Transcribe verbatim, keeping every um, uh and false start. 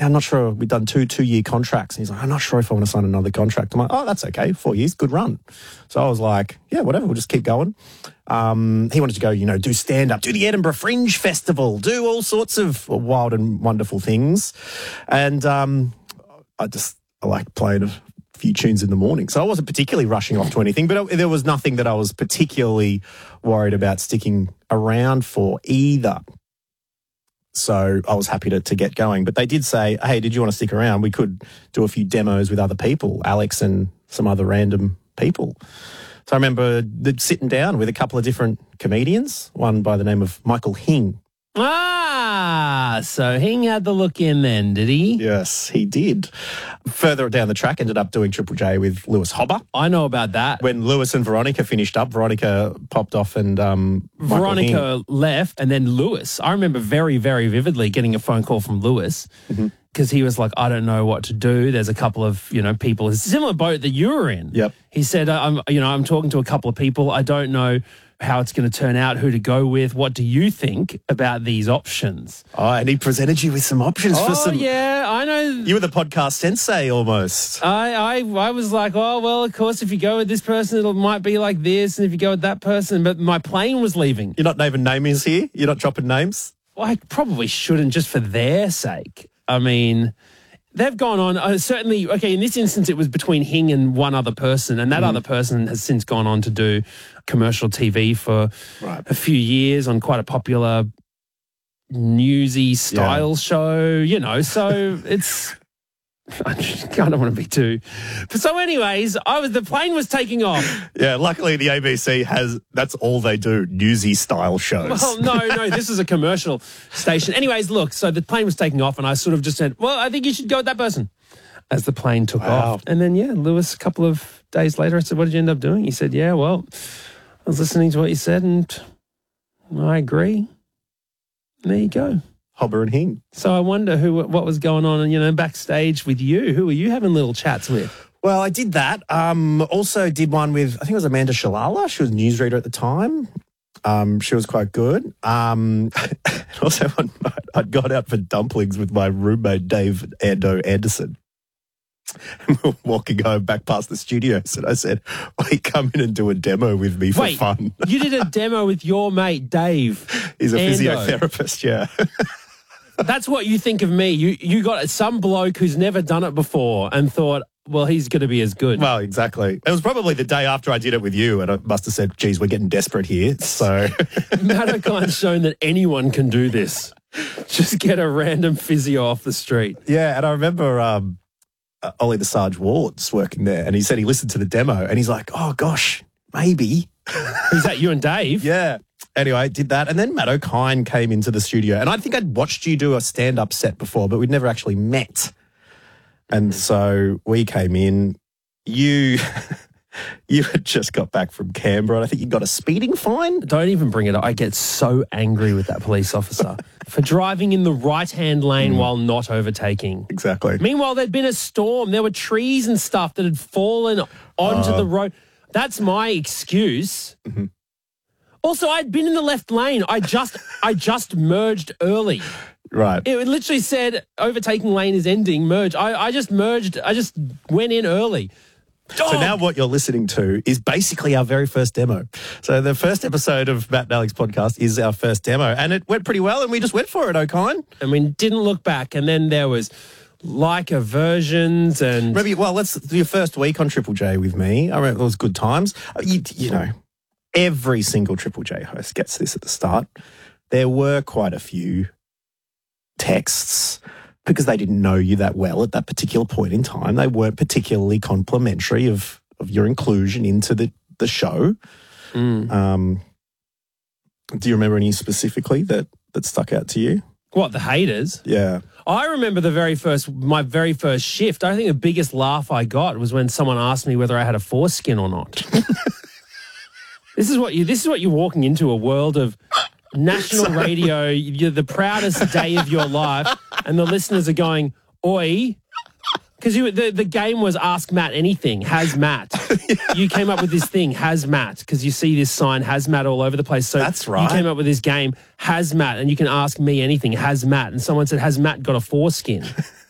I'm not sure. We've done two two-year contracts. And he's like, I'm not sure if I want to sign another contract. I'm like, oh, that's okay. Four years, good run. So I was like, yeah, whatever. We'll just keep going. Um, he wanted to go, you know, do stand-up, do the Edinburgh Fringe Festival, do all sorts of wild and wonderful things. And um, I just, I like playing a few tunes in the morning. So I wasn't particularly rushing off to anything, but there was nothing that I was particularly worried about sticking around for either. So I was happy to, to get going. But they did say, hey, did you want to stick around? We could do a few demos with other people, Alex and some other random people. So I remember sitting down with a couple of different comedians, one by the name of Michael Hing. Ah, so Hing had the look in then, did he? Yes, he did. Further down the track, ended up doing Triple J with Lewis Hobber. I know about that. When Lewis and Veronica finished up, Veronica popped off and um, Veronica left, and then Lewis. I remember very, very vividly getting a phone call from Lewis because mm-hmm. he was like, I don't know what to do. There's a couple of, you know, people, it's a similar boat that you were in. Yep. He said, I'm, you know, I'm talking to a couple of people. I don't know how it's going to turn out, who to go with. What do you think about these options? Oh, and he presented you with some options oh, for some... yeah, I know. You were the podcast sensei almost. I, I I was like, oh, well, of course, if you go with this person, it might be like this, and if you go with that person, but my plane was leaving. You're not naming names here? You're not dropping names? Well, I probably shouldn't, just for their sake. I mean... They've gone on, uh, certainly, okay, in this instance, it was between Hing and one other person, and that mm. other person has since gone on to do commercial T V for right. a few years on quite a popular newsy style yeah. show, you know, so it's... I don't want to be too... So anyways, I was the plane was taking off. Yeah, luckily the A B C has... That's all they do, newsy style shows. Well, no, no, this is a commercial station. Anyways, look, so the plane was taking off and I sort of just said, well, I think you should go with that person as the plane took wow. off. And then, yeah, Lewis, a couple of days later, I said, what did you end up doing? He said, yeah, well, I was listening to what you said and I agree. And there you go. Hobber and Hing. So I wonder who, what was going on, you know, backstage with you. Who were you having little chats with? Well, I did that. Um, also did one with, I think it was Amanda Shalala. She was a newsreader at the time. Um, she was quite good. Um, also one night I'd gone out for dumplings with my roommate, Dave Ando Anderson. And we were walking home back past the studios and I said, well, you come in and do a demo with me for Wait, fun. You did a demo with your mate, Dave He's a Ando. physiotherapist, yeah. That's what you think of me. You you got some bloke who's never done it before and thought, well, he's going to be as good. Well, exactly. It was probably the day after I did it with you and I must have said, geez, we're getting desperate here. So Matt O'Kine's shown that anyone can do this. Just get a random physio off the street. Yeah, and I remember um, uh, Ollie the Sarge Ward's working there and he said he listened to the demo and he's like, oh, gosh, maybe. Is that you and Dave? Yeah. Anyway, did that. And then Matt O'Kine came into the studio. And I think I'd watched you do a stand-up set before, but we'd never actually met. And so we came in. You you had just got back from Canberra. And I think you got a speeding fine. Don't even bring it up. I get so angry with that police officer for driving in the right-hand lane mm. while not overtaking. Exactly. Meanwhile, there'd been a storm. There were trees and stuff that had fallen onto uh, the road. That's my excuse. Mm-hmm. Also, I'd been in the left lane. I just I just merged early. Right. It literally said overtaking lane is ending, merge. I, I just merged. I just went in early. So oh. now what you're listening to is basically our very first demo. So the first episode of Matt and Alex podcast is our first demo. And it went pretty well and we just went for it, O'Kine. I mean, didn't look back. And then there was Leica versions and... Maybe, well, let's do your first week on Triple J with me. I remember it was good times. You, you know... Every single Triple J host gets this at the start. There were quite a few texts because they didn't know you that well at that particular point in time. They weren't particularly complimentary of, of your inclusion into the, the show. Mm. Um, do you remember any specifically that, that stuck out to you? What, the haters? Yeah. I remember the very first, my very first shift. I think the biggest laugh I got was when someone asked me whether I had a foreskin or not. This is what you. This is what you're walking into, a world of national Sorry. radio. You're the proudest day of your life, and the listeners are going, "Oi," because you. The, the game was Ask Matt Anything. Has Matt? Yeah. You came up with this thing, Has Matt, because you see this sign, Has Matt, all over the place. So that's right. You came up with this game, Has Matt, and you can ask me anything, Has Matt, and someone said, Has Matt got a foreskin?